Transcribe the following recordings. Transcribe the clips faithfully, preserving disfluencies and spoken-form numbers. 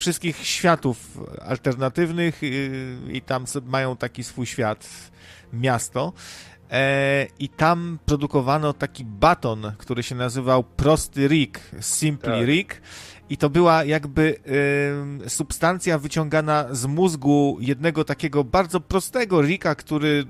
wszystkich światów alternatywnych i tam mają taki swój świat, miasto. I tam produkowano taki baton, który się nazywał Prosty Rick, Simply tak. Rick. I to była jakby y, substancja wyciągana z mózgu jednego takiego bardzo prostego Ricka, który y,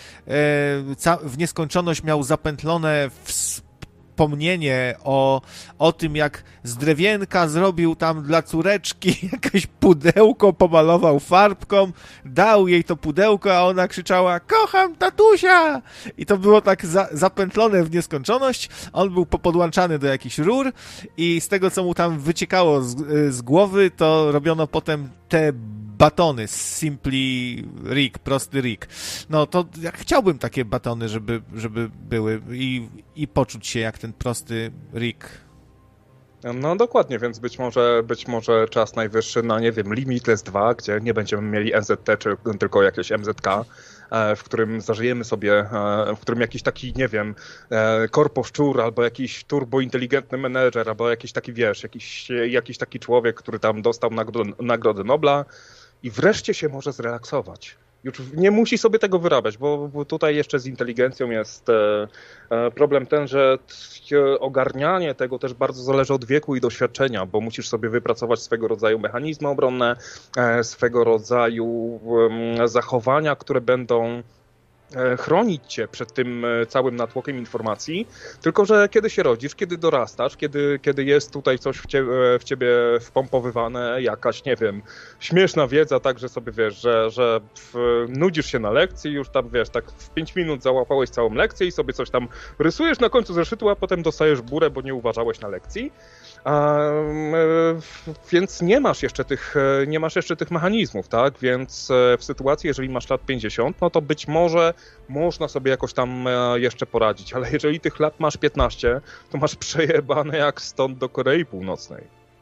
ca- w nieskończoność miał zapętlone wspomnienie o, o tym, jak z drewienka zrobił tam dla córeczki jakieś pudełko, pomalował farbką, dał jej to pudełko, a ona krzyczała: kocham tatusia! I to było tak za, zapętlone w nieskończoność. On był podłączany do jakichś rur i z tego, co mu tam wyciekało z, z głowy, to robiono potem te batony, Simply Rick, prosty Rick. No to ja chciałbym takie batony, żeby, żeby były i, i poczuć się jak ten prosty Rick. No dokładnie, więc być może, być może czas najwyższy na, nie wiem, Limitless dwa, gdzie nie będziemy mieli N Z T, czy tylko jakieś M Z K, w którym zażyjemy sobie, w którym jakiś taki, nie wiem, korposzczur, albo jakiś turbointeligentny menedżer, albo jakiś taki, wiesz, jakiś, jakiś taki człowiek, który tam dostał nagrodę, nagrodę Nobla i wreszcie się może zrelaksować. Już nie musi sobie tego wyrabiać, bo, bo tutaj jeszcze z inteligencją jest e, e, problem ten, że t, ogarnianie tego też bardzo zależy od wieku i doświadczenia, bo musisz sobie wypracować swego rodzaju mechanizmy obronne, e, swego rodzaju e, zachowania, które będą chronić cię przed tym całym natłokiem informacji, tylko że kiedy się rodzisz, kiedy dorastasz, kiedy, kiedy jest tutaj coś w ciebie, w ciebie wpompowywane, jakaś, nie wiem, śmieszna wiedza, tak, że sobie wiesz, że, że w, nudzisz się na lekcji, już tam, wiesz, tak w pięć minut załapałeś całą lekcję i sobie coś tam rysujesz na końcu zeszytu, a potem dostajesz burę, bo nie uważałeś na lekcji. A, więc nie masz jeszcze tych, nie masz jeszcze tych mechanizmów, tak? Więc w sytuacji, jeżeli masz lat pięćdziesiąt, no to być może można sobie jakoś tam jeszcze poradzić, ale jeżeli tych lat masz piętnaście, to masz przejebane jak stąd do Korei Północnej.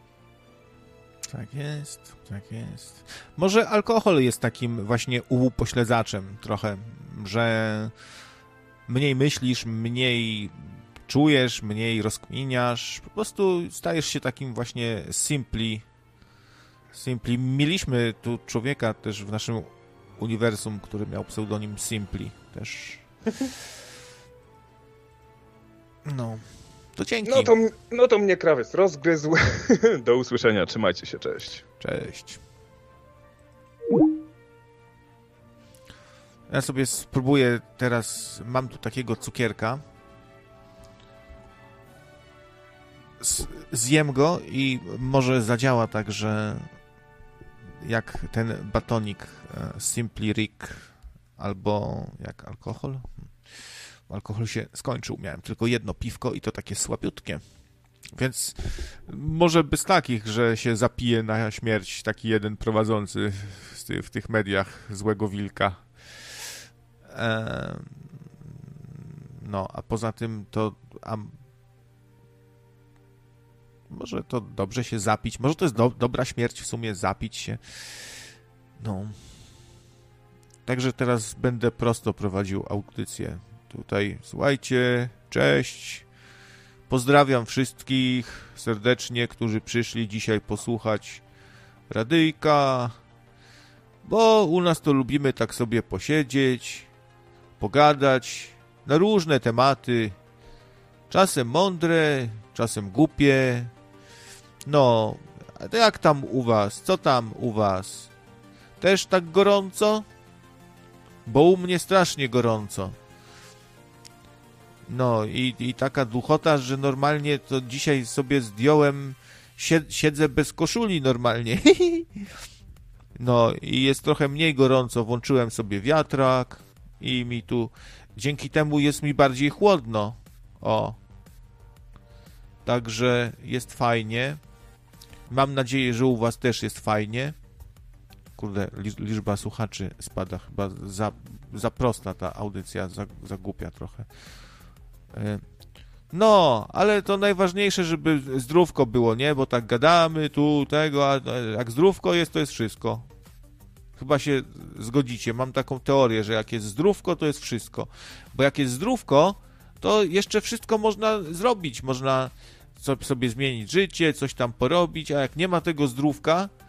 Tak jest, tak jest. Może alkohol jest takim właśnie upośledzaczem trochę, że mniej myślisz, mniej czujesz, mniej rozkminiasz, po prostu stajesz się takim właśnie simply. Simply. Mieliśmy tu człowieka też w naszym uniwersum, który miał pseudonim Simply też. No, to dzięki. No to, no to mnie krawiec rozgryzł. Do usłyszenia, trzymajcie się, cześć. Cześć. Ja sobie spróbuję teraz, mam tu takiego cukierka. Zjem go i może zadziała tak, że jak ten batonik Simply Rick albo jak alkohol. Alkohol się skończył, miałem tylko jedno piwko i to takie słabiutkie. Więc może bez takich, że się zapije na śmierć taki jeden prowadzący w, ty, w tych mediach złego wilka. Eee, no, a poza tym to a może to dobrze się zapić, może to jest do, dobra śmierć w sumie, zapić się. No. Także teraz będę prosto prowadził audycję. Tutaj, słuchajcie, cześć. Pozdrawiam wszystkich serdecznie, którzy przyszli dzisiaj posłuchać radyjka, bo u nas to lubimy tak sobie posiedzieć, pogadać na różne tematy, czasem mądre, czasem głupie. No, a to jak tam u was? Co tam u was? Też tak gorąco? Bo u mnie strasznie gorąco. No i, i taka duchota, że normalnie to dzisiaj sobie zdjąłem, siedzę bez koszuli normalnie. No i jest trochę mniej gorąco, włączyłem sobie wiatrak i mi tu, dzięki temu jest mi bardziej chłodno. O. Także jest fajnie. Mam nadzieję, że u was też jest fajnie. Kurde, liczba słuchaczy spada, chyba za, za prosta ta audycja, za, za głupia trochę. No, ale to najważniejsze, żeby zdrówko było, nie? Bo tak gadamy tu, tego, a jak zdrówko jest, to jest wszystko. Chyba się zgodzicie. Mam taką teorię, że jak jest zdrówko, to jest wszystko. Bo jak jest zdrówko, to jeszcze wszystko można zrobić. Można sobie zmienić życie, coś tam porobić, a jak nie ma tego zdrówka,